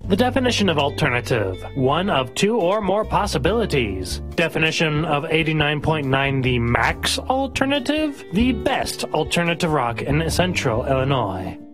The definition of alternative: one of two or more possibilities. Definition of 89.9: the max alternative, the best alternative rock in Central Illinois.